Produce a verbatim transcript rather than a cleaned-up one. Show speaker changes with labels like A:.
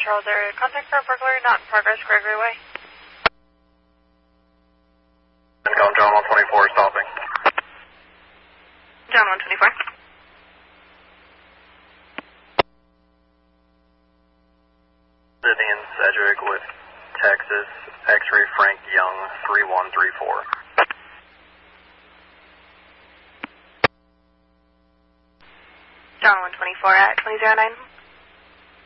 A: Charles area. Contact for a burglary not in progress, Gregory Way.
B: Income John one twenty-four, stopping.
A: John one twenty-four.
B: Sydney and Cedric with Texas, X-ray Frank Young, three one three four.
A: John one twenty-four at twenty oh nine.